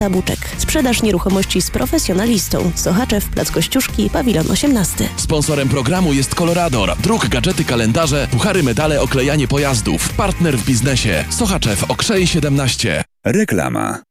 Buczek. Sprzedaż nieruchomości z profesjonalistą. Sochaczew, Plac Kościuszki, Pawilon 18. Sponsorem programu jest Colorador. Druk, gadżety, kalendarze, puchary, medale, oklejanie pojazdów. Partner w biznesie. Sochaczew, Okrzej 17. Reklama.